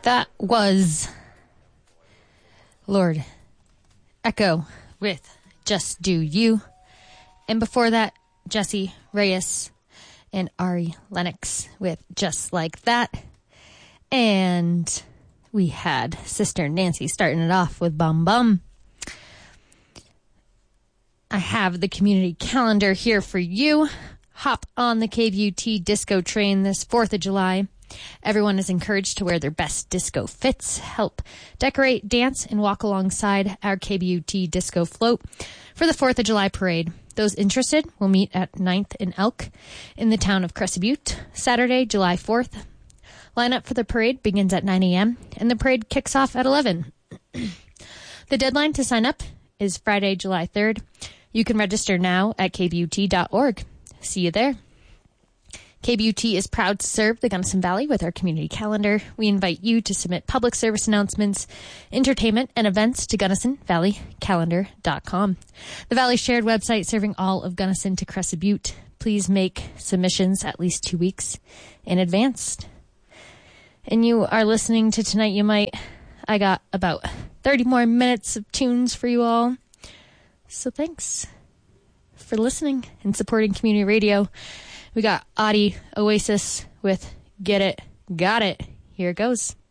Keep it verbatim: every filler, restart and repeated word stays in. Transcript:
That was Lord Echo with Just Do You. And before that, Jesse Reyes and Ari Lennox with Just Like That. And we had Sister Nancy starting it off with Bum Bum. I have the community calendar here for you. Hop on the K B U T disco train this fourth of July. Everyone is encouraged to wear their best disco fits, help decorate, dance, and walk alongside our K B U T disco float for the fourth of July parade. Those interested will meet at ninth and Elk in the town of Crescent Butte, Saturday, July fourth. Lineup for the parade begins at nine a.m. and the parade kicks off at eleven. The deadline to sign up is Friday, July third. You can register now at k b u t dot org. See you there. K B U T is proud to serve the Gunnison Valley with our community calendar. We invite you to submit public service announcements, entertainment, and events to gunnison valley calendar dot com. The Valley Shared website serving all of Gunnison to Crescent Butte. Please make submissions at least two weeks in advance. And you are listening to Tonight You Might. I got about thirty more minutes of tunes for you all. So thanks for listening and supporting community radio. We got Audie Oasis with Get It, Got It. Here it goes.